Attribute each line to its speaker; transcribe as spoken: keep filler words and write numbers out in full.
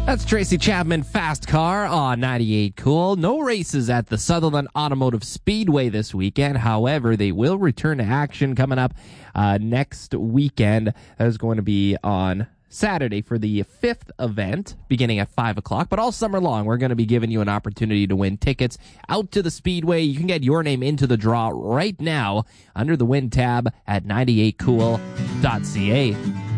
Speaker 1: That's Tracy Chapman, Fast Car on ninety-eight Cool. No races at the Sutherland Automotive Speedway this weekend. However, they will return to action coming up uh, next weekend. That is going to be on Saturday for the fifth event, beginning at five o'clock. But all summer long, we're going to be giving you an opportunity to win tickets out to the Speedway. You can get your name into the draw right now under the Win tab at ninety-eight cool dot c a.